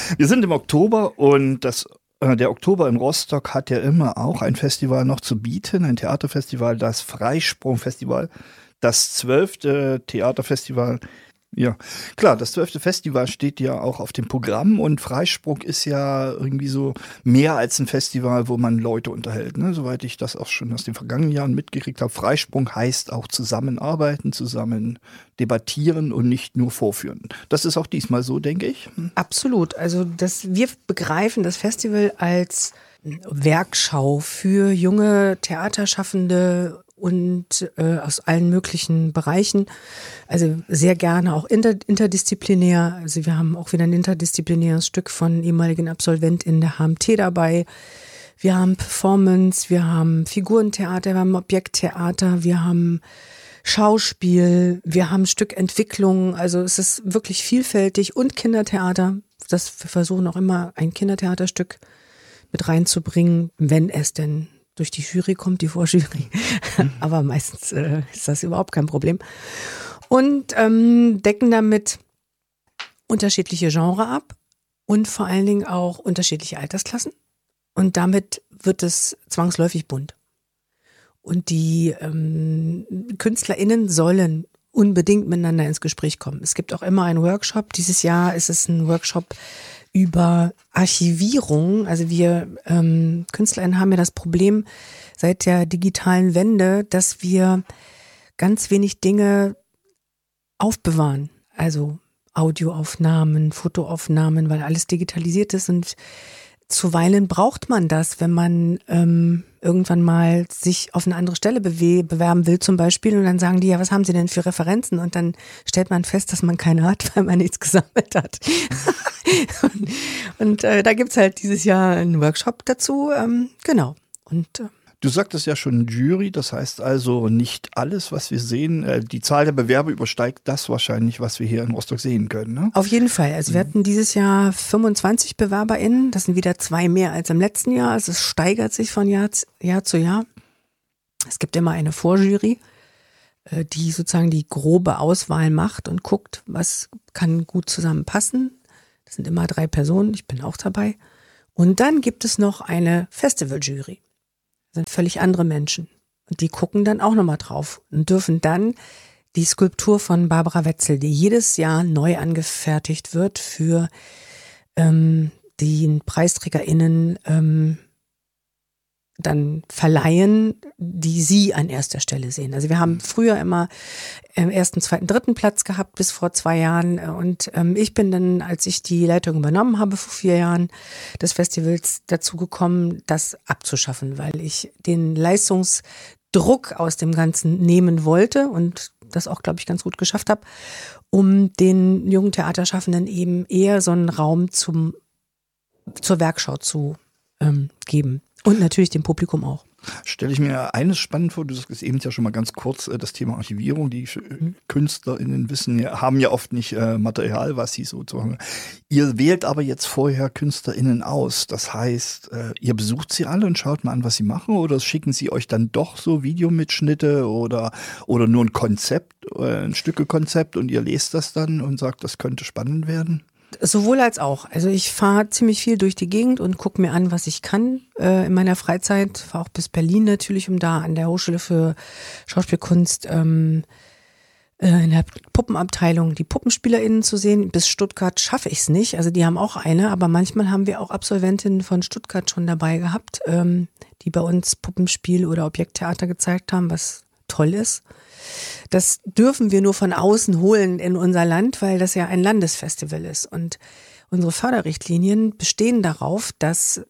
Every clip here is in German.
Wir sind im Oktober und der Oktober in Rostock hat ja immer auch ein Festival noch zu bieten, ein Theaterfestival, das Freisprung-Festival, das 12. Theaterfestival. Ja, klar, das 12. Festival steht ja auch auf dem Programm und Freisprung ist ja irgendwie so mehr als ein Festival, wo man Leute unterhält, ne? Soweit ich das auch schon aus den vergangenen Jahren mitgekriegt habe. Freisprung heißt auch zusammenarbeiten, zusammen debattieren und nicht nur vorführen. Das ist auch diesmal so, denke ich. Absolut. Also wir begreifen das Festival als Werkschau für junge Theaterschaffende und aus allen möglichen Bereichen. Also sehr gerne auch interdisziplinär. Also wir haben auch wieder ein interdisziplinäres Stück von ehemaligen AbsolventInnen der HMT dabei. Wir haben Performance, wir haben Figurentheater, wir haben Objekttheater, wir haben Schauspiel, wir haben Stückentwicklung. Also es ist wirklich vielfältig und Kindertheater. Wir versuchen auch immer ein Kindertheaterstück mit reinzubringen, wenn es denn durch die Jury kommt, die Vorjury. Aber meistens ist das überhaupt kein Problem. Und decken damit unterschiedliche Genres ab und vor allen Dingen auch unterschiedliche Altersklassen. Und damit wird es zwangsläufig bunt. Und die KünstlerInnen sollen unbedingt miteinander ins Gespräch kommen. Es gibt auch immer einen Workshop. Dieses Jahr ist es ein Workshop über Archivierung. Also wir KünstlerInnen haben ja das Problem seit der digitalen Wende, dass wir ganz wenig Dinge aufbewahren. Also Audioaufnahmen, Fotoaufnahmen, weil alles digitalisiert ist und zuweilen braucht man das, wenn man irgendwann mal sich auf eine andere Stelle bewerben will zum Beispiel und dann sagen die, ja, was haben Sie denn für Referenzen? Und dann stellt man fest, dass man keine hat, weil man nichts gesammelt hat. und da gibt's halt dieses Jahr einen Workshop dazu, genau. Und du sagtest ja schon Jury, das heißt also nicht alles, was wir sehen, die Zahl der Bewerber übersteigt das wahrscheinlich, was wir hier in Rostock sehen können, ne? Auf jeden Fall. Also wir hatten dieses Jahr 25 BewerberInnen, das sind wieder 2 mehr als im letzten Jahr. Also es steigert sich von Jahr zu Jahr. Es gibt immer eine Vorjury, die sozusagen die grobe Auswahl macht und guckt, was kann gut zusammenpassen. Das sind immer 3 Personen, ich bin auch dabei. Und dann gibt es noch eine Festivaljury. Das sind völlig andere Menschen. Und die gucken dann auch nochmal drauf und dürfen dann die Skulptur von Barbara Wetzel, die jedes Jahr neu angefertigt wird für die PreisträgerInnen dann verleihen, die sie an erster Stelle sehen. Also wir haben früher immer im 1., 2., 3. Platz gehabt bis vor 2 Jahren und ich bin dann, als ich die Leitung übernommen habe vor 4 Jahren des Festivals, dazu gekommen, das abzuschaffen, weil ich den Leistungsdruck aus dem Ganzen nehmen wollte und das auch, glaube ich, ganz gut geschafft habe, um den jungen Theaterschaffenden eben eher so einen Raum zur Werkschau zu geben. Und natürlich dem Publikum auch. Stelle ich mir eines spannend vor, du sagst eben ja schon mal ganz kurz das Thema Archivierung. Die KünstlerInnen haben ja oft nicht Material, was sie sozusagen. Ihr wählt aber jetzt vorher KünstlerInnen aus. Das heißt, ihr besucht sie alle und schaut mal an, was sie machen, oder schicken sie euch dann doch so Videomitschnitte oder nur ein Konzept, ein Stückekonzept und ihr lest das dann und sagt, das könnte spannend werden? Sowohl als auch. Also ich fahre ziemlich viel durch die Gegend und gucke mir an, was ich kann in meiner Freizeit. Fahre auch bis Berlin natürlich, um da an der Hochschule für Schauspielkunst in der Puppenabteilung die PuppenspielerInnen zu sehen. Bis Stuttgart schaffe ich es nicht. Also die haben auch eine, aber manchmal haben wir auch Absolventinnen von Stuttgart schon dabei gehabt, die bei uns Puppenspiel oder Objekttheater gezeigt haben, was toll ist. Das dürfen wir nur von außen holen in unser Land, weil das ja ein Landesfestival ist. Und unsere Förderrichtlinien bestehen darauf, dass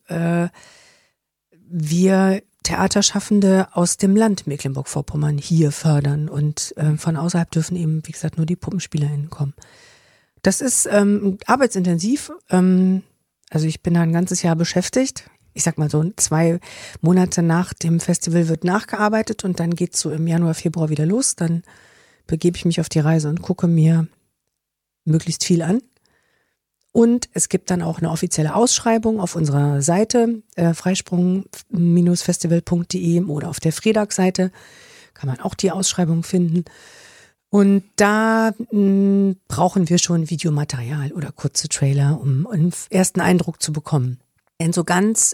wir Theaterschaffende aus dem Land Mecklenburg-Vorpommern hier fördern. Und von außerhalb dürfen eben, wie gesagt, nur die PuppenspielerInnen kommen. Das ist arbeitsintensiv. Also ich bin da ein ganzes Jahr beschäftigt. Ich sag mal so 2 Monate nach dem Festival wird nachgearbeitet und dann geht's so im Januar, Februar wieder los. Dann begebe ich mich auf die Reise und gucke mir möglichst viel an. Und es gibt dann auch eine offizielle Ausschreibung auf unserer Seite, freisprung-festival.de oder auf der Fredag-Seite kann man auch die Ausschreibung finden. Und da brauchen wir schon Videomaterial oder kurze Trailer, um einen ersten Eindruck zu bekommen. Denn so ganz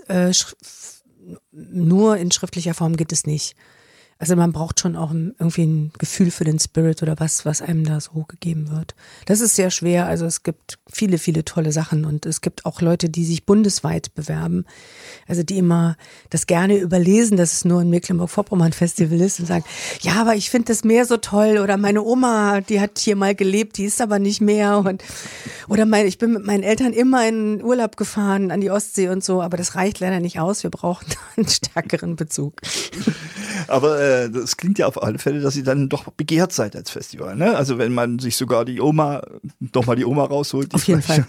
nur in schriftlicher Form geht es nicht. Also man braucht schon auch irgendwie ein Gefühl für den Spirit oder was einem da so gegeben wird. Das ist sehr schwer. Also es gibt viele, viele tolle Sachen und es gibt auch Leute, die sich bundesweit bewerben. Also die immer das gerne überlesen, dass es nur ein Mecklenburg-Vorpommern-Festival ist und sagen, ja, aber ich finde das Meer so toll oder meine Oma, die hat hier mal gelebt, die ist aber nicht mehr oder ich bin mit meinen Eltern immer in Urlaub gefahren an die Ostsee und so, aber das reicht leider nicht aus. Wir brauchen einen stärkeren Bezug. Aber das klingt ja auf alle Fälle, dass ihr dann doch begehrt seid als Festival, ne? Also wenn man sich sogar die Oma rausholt. Auf jeden Fall.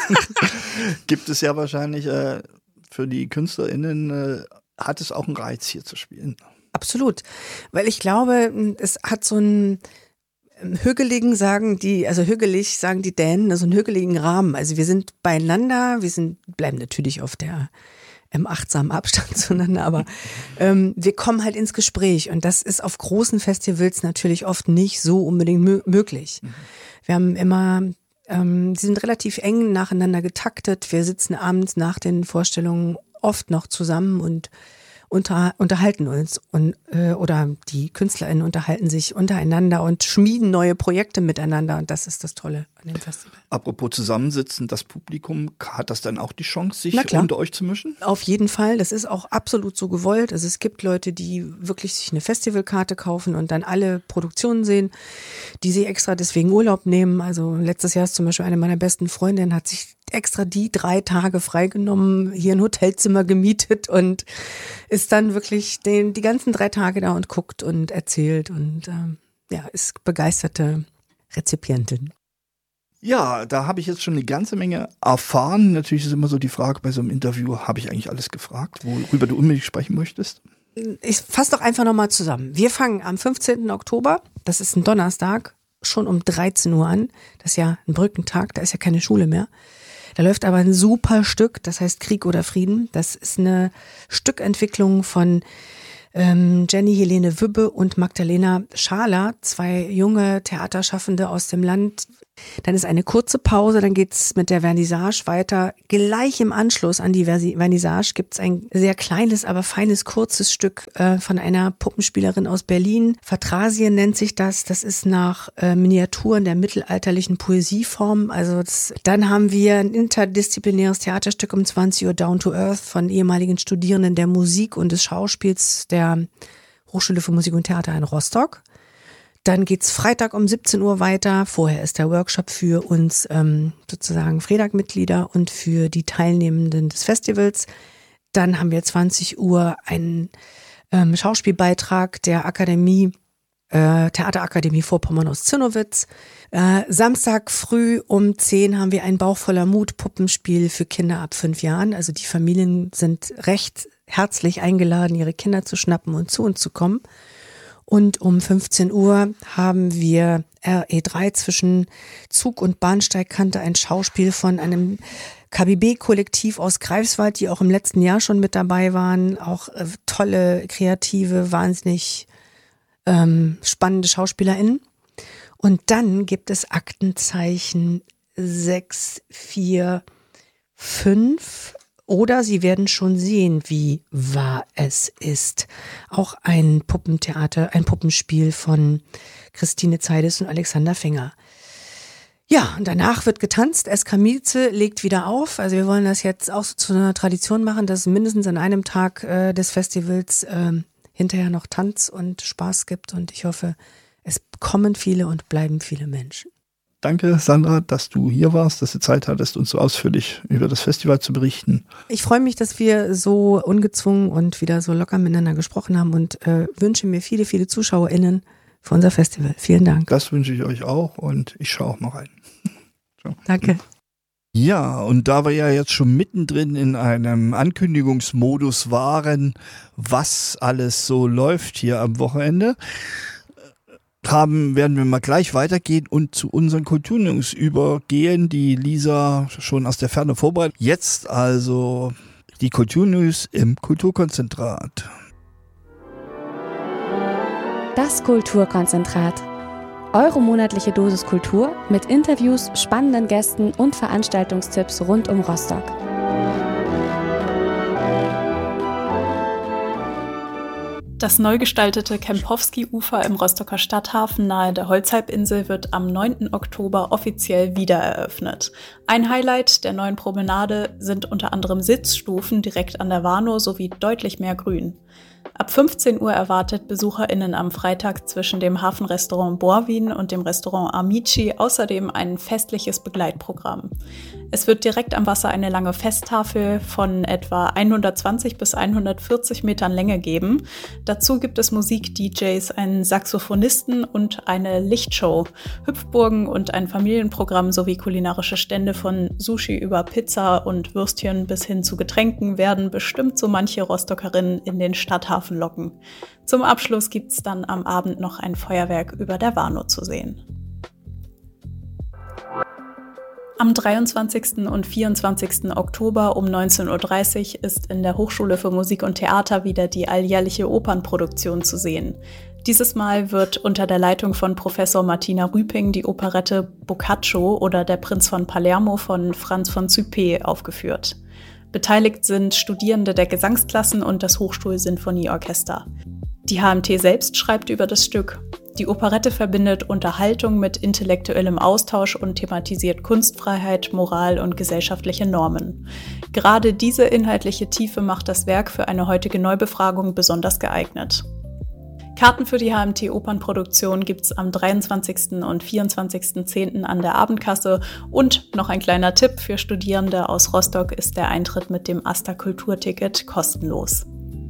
Gibt es ja wahrscheinlich für die KünstlerInnen, hat es auch einen Reiz, hier zu spielen. Absolut. Weil ich glaube, es hat so einen hügelig sagen die Dänen, also einen hügeligen Rahmen. Also wir sind beieinander, bleiben natürlich auf der im achtsamen Abstand zueinander, aber wir kommen halt ins Gespräch und das ist auf großen Festivals natürlich oft nicht so unbedingt möglich. Wir haben immer, die sind relativ eng nacheinander getaktet, wir sitzen abends nach den Vorstellungen oft noch zusammen und unterhalten uns oder die KünstlerInnen unterhalten sich untereinander und schmieden neue Projekte miteinander und das ist das Tolle an dem Festival. Apropos zusammensitzen, das Publikum, hat das dann auch die Chance, sich unter euch zu mischen? Auf jeden Fall, das ist auch absolut so gewollt. Also es gibt Leute, die wirklich sich eine Festivalkarte kaufen und dann alle Produktionen sehen, die sich extra deswegen Urlaub nehmen. Also letztes Jahr ist zum Beispiel eine meiner besten Freundinnen, hat sich extra die 3 Tage freigenommen, hier ein Hotelzimmer gemietet und ist dann wirklich die ganzen 3 Tage da und guckt und erzählt und ist begeisterte Rezipientin. Ja, da habe ich jetzt schon eine ganze Menge erfahren. Natürlich ist immer so die Frage bei so einem Interview, habe ich eigentlich alles gefragt, worüber du unbedingt sprechen möchtest? Ich fasse doch einfach nochmal zusammen. Wir fangen am 15. Oktober, das ist ein Donnerstag, schon um 13 Uhr an. Das ist ja ein Brückentag, da ist ja keine Schule mehr. Da läuft aber ein super Stück, das heißt Krieg oder Frieden. Das ist eine Stückentwicklung von Jenny Helene Wübbe und Magdalena Schaler, 2 junge Theaterschaffende aus dem Land. Dann ist eine kurze Pause, dann geht's mit der Vernissage weiter. Gleich im Anschluss an die Vernissage gibt's ein sehr kleines, aber feines, kurzes Stück von einer Puppenspielerin aus Berlin. Vertrasien nennt sich das. Das ist nach Miniaturen der mittelalterlichen Poesieform. Also dann haben wir ein interdisziplinäres Theaterstück um 20 Uhr, Down to Earth, von ehemaligen Studierenden der Musik und des Schauspiels der Hochschule für Musik und Theater in Rostock. Dann geht's Freitag um 17 Uhr weiter. Vorher ist der Workshop für uns sozusagen FREDAG-Mitglieder und für die Teilnehmenden des Festivals. Dann haben wir 20 Uhr einen Schauspielbeitrag der Theaterakademie Vorpommern aus Zinnowitz. Samstag früh um 10 haben wir ein Bauch voller Mut Puppenspiel für Kinder ab 5 Jahren. Also die Familien sind recht herzlich eingeladen, ihre Kinder zu schnappen und zu uns zu kommen. Und um 15 Uhr haben wir RE3 zwischen Zug und Bahnsteigkante, ein Schauspiel von einem KBB-Kollektiv aus Greifswald, die auch im letzten Jahr schon mit dabei waren. Auch tolle, kreative, wahnsinnig spannende SchauspielerInnen. Und dann gibt es Aktenzeichen 645. Oder Sie werden schon sehen, wie wahr es ist. Auch ein Puppenspiel von Christine Zeides und Alexander Fenger. Ja, und danach wird getanzt. Eskamilze legt wieder auf. Also wir wollen das jetzt auch so zu einer Tradition machen, dass es mindestens an einem Tag des Festivals hinterher noch Tanz und Spaß gibt. Und ich hoffe, es kommen viele und bleiben viele Menschen. Danke, Sandra, dass du hier warst, dass du Zeit hattest, uns so ausführlich über das Festival zu berichten. Ich freue mich, dass wir so ungezwungen und wieder so locker miteinander gesprochen haben und wünsche mir viele, viele ZuschauerInnen für unser Festival. Vielen Dank. Das wünsche ich euch auch und ich schaue auch mal rein. So. Danke. Ja, und da wir ja jetzt schon mittendrin in einem Ankündigungsmodus waren, was alles so läuft hier am Wochenende, werden wir mal gleich weitergehen und zu unseren Kulturnews übergehen, die Lisa schon aus der Ferne vorbereitet. Jetzt also die Kulturnews im Kulturkonzentrat. Das Kulturkonzentrat. Eure monatliche Dosis Kultur mit Interviews, spannenden Gästen und Veranstaltungstipps rund um Rostock. Das neu gestaltete Kempowski-Ufer im Rostocker Stadthafen nahe der Holzhalbinsel wird am 9. Oktober offiziell wiedereröffnet. Ein Highlight der neuen Promenade sind unter anderem Sitzstufen direkt an der Warnow sowie deutlich mehr Grün. Ab 15 Uhr erwartet BesucherInnen am Freitag zwischen dem Hafenrestaurant Borwin und dem Restaurant Amici außerdem ein festliches Begleitprogramm. Es wird direkt am Wasser eine lange Festtafel von etwa 120 bis 140 Metern Länge geben. Dazu gibt es Musik-DJs, einen Saxophonisten und eine Lichtshow, Hüpfburgen und ein Familienprogramm sowie kulinarische Stände von Sushi über Pizza und Würstchen bis hin zu Getränken werden bestimmt so manche Rostockerinnen in den Stadthafen locken. Zum Abschluss gibt's dann am Abend noch ein Feuerwerk über der Warnow zu sehen. Am 23. und 24. Oktober um 19.30 Uhr ist in der Hochschule für Musik und Theater wieder die alljährliche Opernproduktion zu sehen. Dieses Mal wird unter der Leitung von Professor Martina Rüping die Operette Boccaccio oder Der Prinz von Palermo von Franz von Cybele aufgeführt. Beteiligt sind Studierende der Gesangsklassen und das Hochschulsinfonieorchester. Die HMT selbst schreibt über das Stück. Die Operette verbindet Unterhaltung mit intellektuellem Austausch und thematisiert Kunstfreiheit, Moral und gesellschaftliche Normen. Gerade diese inhaltliche Tiefe macht das Werk für eine heutige Neubefragung besonders geeignet. Karten für die HMT-Opernproduktion gibt's am 23. und 24.10. an der Abendkasse. Und noch ein kleiner Tipp für Studierende aus Rostock ist der Eintritt mit dem AStA-Kulturticket kostenlos.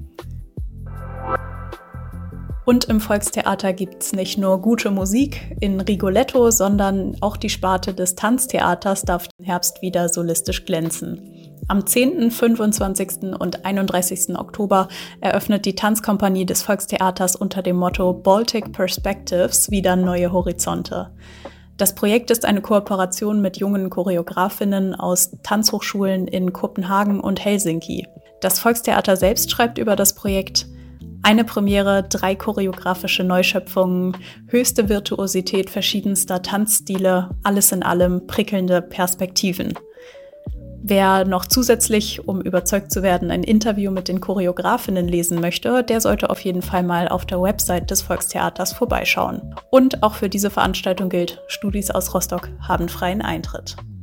Und im Volkstheater gibt's nicht nur gute Musik in Rigoletto, sondern auch die Sparte des Tanztheaters darf im Herbst wieder solistisch glänzen. Am 10., 25. und 31. Oktober eröffnet die Tanzkompanie des Volkstheaters unter dem Motto Baltic Perspectives wieder neue Horizonte. Das Projekt ist eine Kooperation mit jungen Choreografinnen aus Tanzhochschulen in Kopenhagen und Helsinki. Das Volkstheater selbst schreibt über das Projekt: Eine Premiere, 3 choreografische Neuschöpfungen, höchste Virtuosität verschiedenster Tanzstile, alles in allem prickelnde Perspektiven. Wer noch zusätzlich, um überzeugt zu werden, ein Interview mit den Choreografinnen lesen möchte, der sollte auf jeden Fall mal auf der Website des Volkstheaters vorbeischauen. Und auch für diese Veranstaltung gilt, Studis aus Rostock haben freien Eintritt.